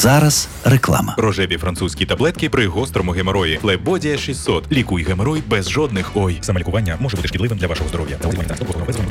зараз реклама. Рожеві французькі таблетки при гострому геморої. Флебодія 600. Лікуй геморой без жодних ой. Саме лікування може бути шкідливим для вашого здоров'я.